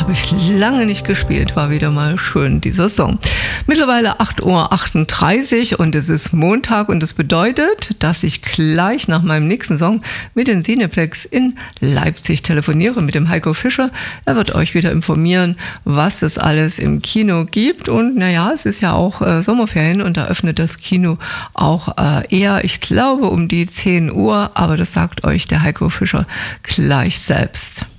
habe ich lange nicht gespielt, war wieder mal schön, dieser Song. Mittlerweile 8:38 Uhr und es ist Montag und das bedeutet, dass ich gleich nach meinem nächsten Song mit den Cineplex in Leipzig telefoniere mit dem Heiko Fischer. Er wird euch wieder informieren, was es alles im Kino gibt und naja, es ist ja auch Sommerferien und da öffnet das Kino auch eher, ich glaube, um die 10 Uhr, aber das sagt euch der Heiko Fischer gleich selbst.